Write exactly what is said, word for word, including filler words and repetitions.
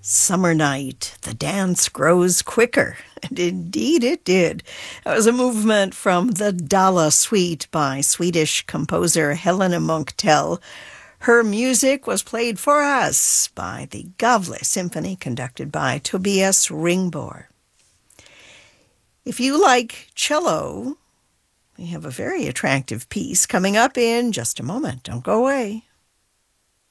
Summer night, the dance grows quicker. And indeed it did. That was a movement from the Dala Suite by Swedish composer Helena Munktell. Her music was played for us by the Gavle Symphony, conducted by Tobias Ringbor. If you like cello, we have a very attractive piece coming up in just a moment. Don't go away.